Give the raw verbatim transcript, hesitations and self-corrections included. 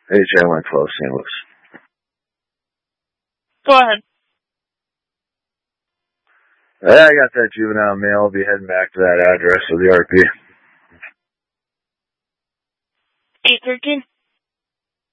H A one twelve Saint Louis. Go ahead. I got that juvenile male. I'll be heading back to that address of the R P. eight thirteen.